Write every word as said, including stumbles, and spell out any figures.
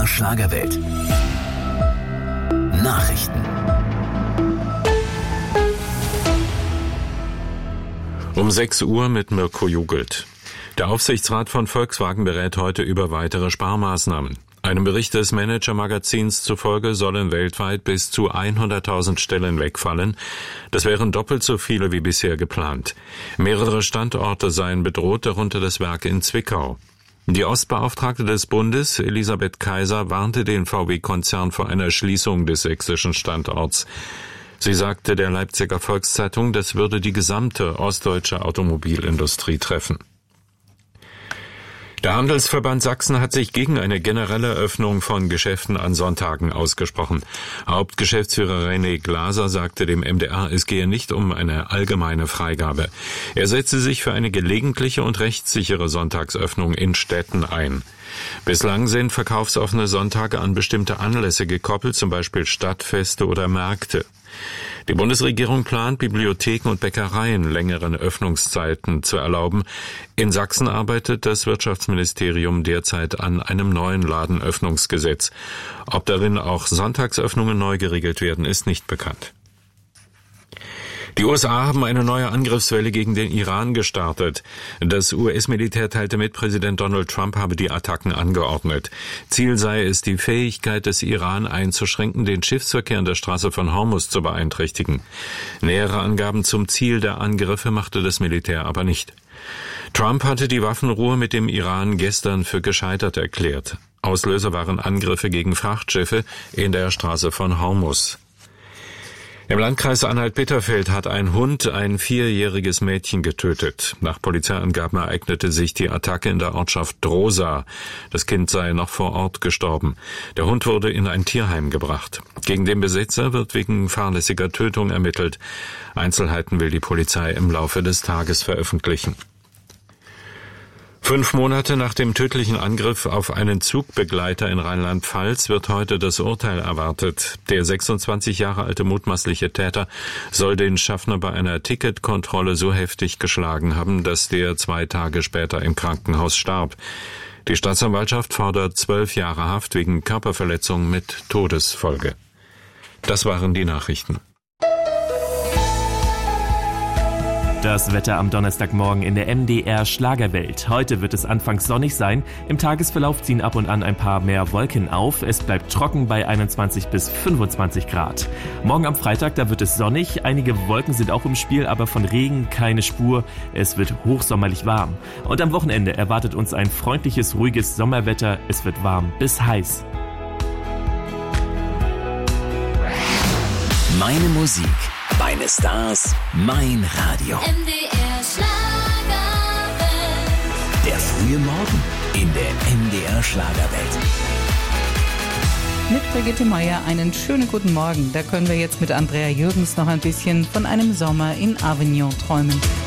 R Schlagerwelt. Nachrichten. Um sechs Uhr mit Mirko Jugelt. Der Aufsichtsrat von Volkswagen berät heute über weitere Sparmaßnahmen. Einem Bericht des Manager-Magazins zufolge sollen weltweit bis zu hunderttausend Stellen wegfallen. Das wären doppelt so viele wie bisher geplant. Mehrere Standorte seien bedroht, darunter das Werk in Zwickau. Die Ostbeauftragte des Bundes, Elisabeth Kaiser, warnte den V W-Konzern vor einer Schließung des sächsischen Standorts. Sie sagte der Leipziger Volkszeitung, das würde die gesamte ostdeutsche Automobilindustrie treffen. Der Handelsverband Sachsen hat sich gegen eine generelle Öffnung von Geschäften an Sonntagen ausgesprochen. Hauptgeschäftsführer René Glaser sagte dem M D R, es gehe nicht um eine allgemeine Freigabe. Er setze sich für eine gelegentliche und rechtssichere Sonntagsöffnung in Städten ein. Bislang sind verkaufsoffene Sonntage an bestimmte Anlässe gekoppelt, zum Beispiel Stadtfeste oder Märkte. Die Bundesregierung plant, Bibliotheken und Bäckereien längeren Öffnungszeiten zu erlauben. In Sachsen arbeitet das Wirtschaftsministerium derzeit an einem neuen Ladenöffnungsgesetz. Ob darin auch Sonntagsöffnungen neu geregelt werden, ist nicht bekannt. Die U S A haben eine neue Angriffswelle gegen den Iran gestartet. Das U S-Militär teilte mit, Präsident Donald Trump habe die Attacken angeordnet. Ziel sei es, die Fähigkeit des Iran einzuschränken, den Schiffsverkehr an der Straße von Hormuz zu beeinträchtigen. Nähere Angaben zum Ziel der Angriffe machte das Militär aber nicht. Trump hatte die Waffenruhe mit dem Iran gestern für gescheitert erklärt. Auslöser waren Angriffe gegen Frachtschiffe in der Straße von Hormuz. Im Landkreis Anhalt-Bitterfeld hat ein Hund ein vierjähriges Mädchen getötet. Nach Polizeiangaben ereignete sich die Attacke in der Ortschaft Drosa. Das Kind sei noch vor Ort gestorben. Der Hund wurde in ein Tierheim gebracht. Gegen den Besitzer wird wegen fahrlässiger Tötung ermittelt. Einzelheiten will die Polizei im Laufe des Tages veröffentlichen. Fünf Monate nach dem tödlichen Angriff auf einen Zugbegleiter in Rheinland-Pfalz wird heute das Urteil erwartet. Der sechsundzwanzig Jahre alte mutmaßliche Täter soll den Schaffner bei einer Ticketkontrolle so heftig geschlagen haben, dass der zwei Tage später im Krankenhaus starb. Die Staatsanwaltschaft fordert zwölf Jahre Haft wegen Körperverletzung mit Todesfolge. Das waren die Nachrichten. Das Wetter am Donnerstagmorgen in der M D R Schlagerwelt. Heute wird es anfangs sonnig sein. Im Tagesverlauf ziehen ab und an ein paar mehr Wolken auf. Es bleibt trocken bei einundzwanzig bis fünfundzwanzig Grad. Morgen am Freitag, da wird es sonnig. Einige Wolken sind auch im Spiel, aber von Regen keine Spur. Es wird hochsommerlich warm. Und am Wochenende erwartet uns ein freundliches, ruhiges Sommerwetter. Es wird warm bis heiß. Meine Musik, meine Stars, mein Radio. M D R Schlagerwelt. Der frühe Morgen in der M D R Schlagerwelt. Mit Brigitte Meier einen schönen guten Morgen. Da können wir jetzt mit Andrea Jürgens noch ein bisschen von einem Sommer in Avignon träumen.